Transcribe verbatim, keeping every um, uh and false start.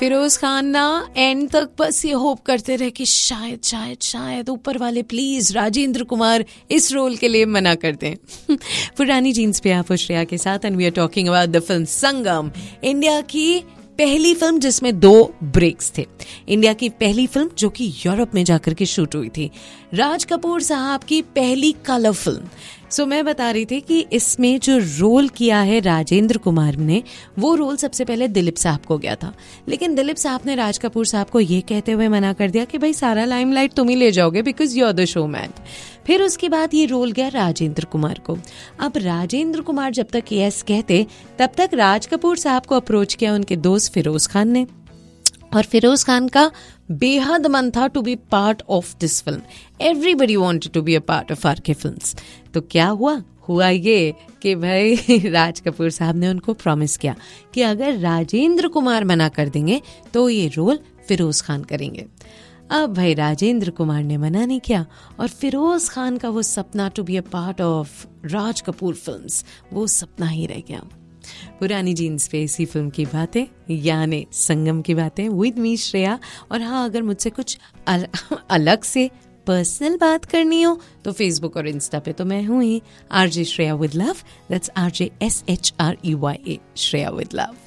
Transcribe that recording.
फिरोज खान ना एंड तक बस ये होप करते रहे कि शायद शायद शायद ऊपर वाले प्लीज राजेंद्र कुमार इस रोल के लिए मना कर दें। पुरानी जीन्स पे आप श्रेया के साथ and we are talking about the film Sangam, India की पहली फिल्म जिसमें दो ब्रेक्स थे, इंडिया की पहली फिल्म जो कि यूरोप में जाकर के शूट हुई थी, राज कपूर साहब की पहली कलर फिल्म। सो so, मैं बता रही थी कि इसमें जो रोल किया है राजेंद्र कुमार ने, वो रोल सबसे पहले दिलीप साहब को गया था, लेकिन दिलीप साहब ने राज कपूर साहब को ये कहते हुए मना कर दिया कि भाई सारा लाइमलाइट तुम ही ले जाओगे because you are the show man. फिर उसके बाद ये रोल गया राजेंद्र कुमार को। अब राजेंद्र कुमार जब तक यस कहते तब तक राज कपूर साहब को अप्रोच किया उनके दोस्त फिरोज खान ने, और फिरोज खान का बेहद मन था to be part of this film. Everybody wanted to be a part of R K films. तो क्या हुआ हुआ ये कि भाई राज कपूर साहब ने उनको प्रॉमिस किया कि अगर राजेंद्र कुमार मना कर देंगे तो ये रोल फिरोज खान करेंगे। अब भाई राजेंद्र कुमार ने मना नहीं किया और फिरोज खान का वो सपना to be a part of Raj Kapoor films, वो सपना ही रह गया। पुरानी जीन्स पे इसी फिल्म की बातें यानी संगम की बातें विद मी श्रेया। और हाँ, अगर मुझसे कुछ अल, अलग से पर्सनल बात करनी हो तो फेसबुक और इंस्टा पे तो मैं हूँ ही RJ Shreya with love. That's RJ S H R E Y A, Shreya with love.